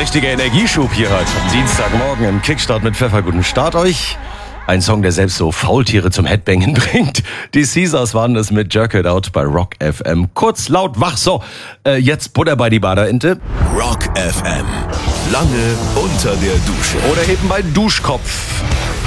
richtiger Energieschub hier heute am Dienstagmorgen im Kickstart mit Pfeffer. Guten Start euch. Ein Song, der selbst so Faultiere zum Headbangen bringt. Die Caesars waren es mit Jerk It Out bei Rock FM. Kurz, laut, wach. So, jetzt Butter bei die Baderente. Rock FM. Lange unter der Dusche. Oder eben bei Duschkopf.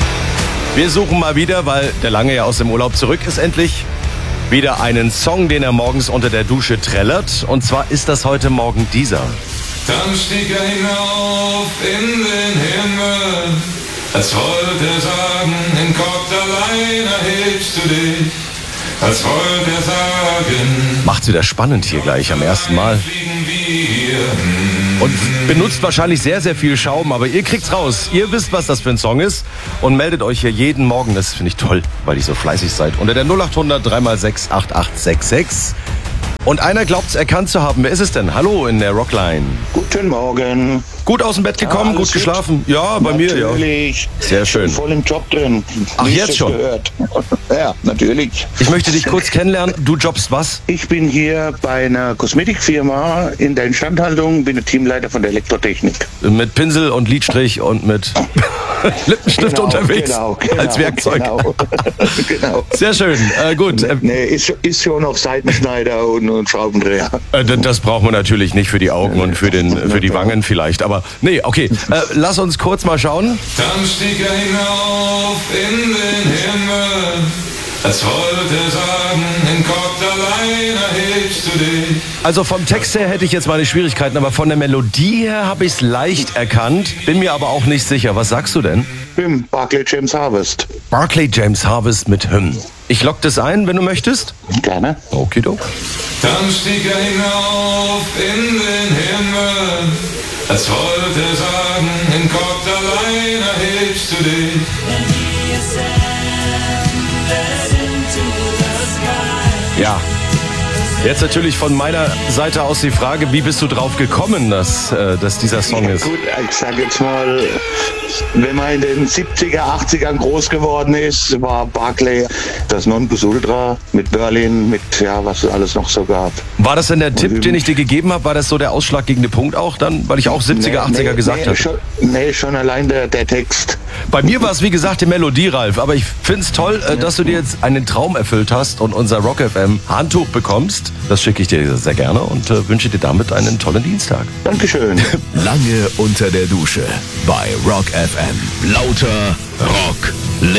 Wir suchen mal wieder, weil der Lange ja aus dem Urlaub zurück ist endlich, wieder einen Song, den er morgens unter der Dusche trällert. Und zwar ist das heute Morgen dieser. Dann stieg er hinauf in den Himmel, als wollte er sagen, in Gott allein erhebst du dich, als wollte er sagen, Macht's wieder spannend hier gleich am ersten Mal. fliegen wir. Und benutzt wahrscheinlich sehr, sehr viel Schaum, aber ihr kriegt's raus. Ihr wisst, was das für ein Song ist und meldet euch hier jeden Morgen, das finde ich toll, weil ihr so fleißig seid, unter der 0800 3x6 8866. Und einer glaubt's erkannt zu haben. Wer ist es denn? Hallo in der Rockline. Guten Morgen. Gut aus dem Bett gekommen, alles gut geschlafen? Ja, bei mir, ja. Natürlich. Sehr schön. Voll im Job drin. Ach, Wie jetzt es schon? Gehört. Ja, natürlich. Ich möchte dich kurz kennenlernen. Du jobbst was? Ich bin hier bei einer Kosmetikfirma in der Instandhaltung, bin der Teamleiter von der Elektrotechnik. Mit Pinsel und Lidstrich und mit Lippenstift unterwegs als Werkzeug. Genau. Sehr schön, gut. Nee, ist schon noch Seitenschneider und Schraubendreher. Das brauchen wir natürlich nicht für die Augen und für die Wangen vielleicht. Aber nee, okay. Lass uns kurz mal schauen. Dann stieg er hinauf in den Himmel, als wollte er sagen, in Gott allein erhebst du dich. Also vom Text her hätte ich jetzt meine Schwierigkeiten, aber von der Melodie her habe ich es leicht erkannt. Bin mir aber auch nicht sicher. Was sagst du denn? Im Barclay James Harvest. Barclay James Harvest mit Hymn. Ich lock das ein, wenn du möchtest. Gerne. Okido. Dann stieg er hinauf in den Himmel, als wollte er sagen, in Gott allein erhebst du dich. Ja. Jetzt natürlich von meiner Seite aus die Frage, wie bist du drauf gekommen, dass dieser Song ist? Gut, ich sage jetzt mal, wenn man in den 70er, 80ern groß geworden ist, war Barclay das Nonplusultra mit Berlin, mit ja, was es alles noch so gab. War das denn der Tipp, den ich dir gegeben habe? War das so der ausschlaggebende Punkt auch dann? Weil ich auch 70er, 80er gesagt habe. Schon allein der Text. Bei mir war es wie gesagt die Melodie, Ralf. Aber ich finde es toll, dass du dir jetzt einen Traum erfüllt hast und unser Rock FM Handtuch bekommst. Das schicke ich dir sehr gerne und wünsche dir damit einen tollen Dienstag. Dankeschön. Lange unter der Dusche bei Rock FM. Lauter Rock.